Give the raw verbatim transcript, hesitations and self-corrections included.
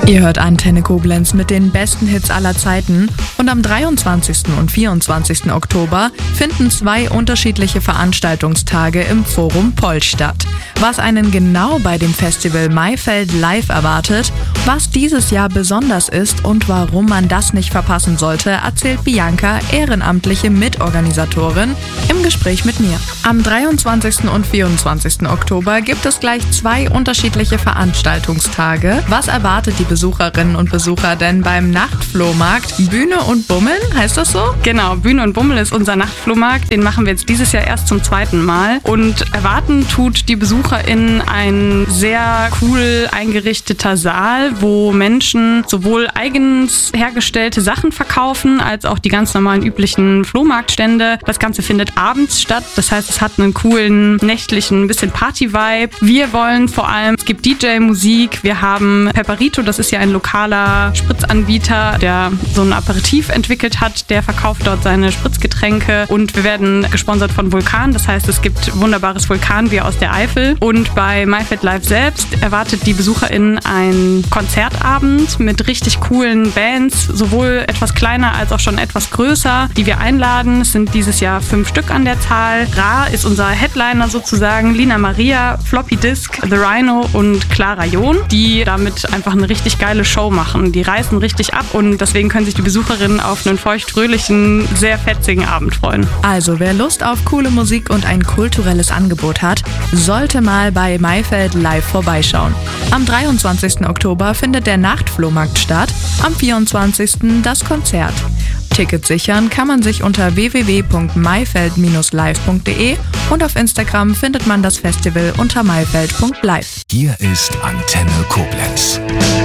Ihr hört Antenne Koblenz mit den besten Hits aller Zeiten und am dreiundzwanzigsten und vierundzwanzigsten Oktober finden zwei unterschiedliche Veranstaltungstage im Forum Poll statt. Was einen genau bei dem Festival Maifeld Live erwartet, was dieses Jahr besonders ist und warum man das nicht verpassen sollte, erzählt Bianca, ehrenamtliche Mitorganisatorin, im Gespräch mit mir. Am dreiundzwanzigsten und vierundzwanzigsten Oktober gibt es gleich zwei unterschiedliche Veranstaltungstage. Was erwartet die Besucherinnen und Besucher denn beim Nachtflohmarkt? Bühne und Bummel, heißt das so? Genau, Bühne und Bummel ist unser Nachtflohmarkt. Den machen wir jetzt dieses Jahr erst zum zweiten Mal. Und erwarten tut die BesucherInnen ein sehr cool eingerichteter Saal, wo Menschen sowohl eigens hergestellte Sachen verkaufen, als auch die ganz normalen üblichen Flohmarktstände. Das Ganze findet abends statt. Das heißt, es hat einen coolen, nächtlichen, bisschen Party-Vibe. Wir wollen vor allem, es gibt D J-Musik, wir haben Pepperito, das ist ja ein lokaler Spritzanbieter, der so ein Aperitif entwickelt hat, der verkauft dort seine Spritzgetränke und wir werden gesponsert von Vulkan, das heißt, es gibt wunderbares Vulkanbier aus der Eifel und bei Maifeld Live selbst erwartet die BesucherInnen einen Konzertabend mit richtig coolen Bands, sowohl etwas kleiner als auch schon etwas größer, die wir einladen. Es sind dieses Jahr fünf Stück an der Zahl. Ra ist unser Headliner sozusagen, Lina Maria, Floppy Disk, The Rhino und Clara John, die damit einfach eine richtig geile Show machen. Die reißen richtig ab und deswegen können sich die Besucherinnen auf einen feuchtfröhlichen, sehr fetzigen Abend freuen. Also wer Lust auf coole Musik und ein kulturelles Angebot hat, sollte mal bei Maifeld Live vorbeischauen. Am dreiundzwanzigsten Oktober findet der Nachtflohmarkt statt, am vierundzwanzigsten das Konzert. Tickets sichern kann man sich unter w w w punkt maifeld dash live punkt d e und auf Instagram findet man das Festival unter maifeld punkt live. Hier ist Antenne Koblenz.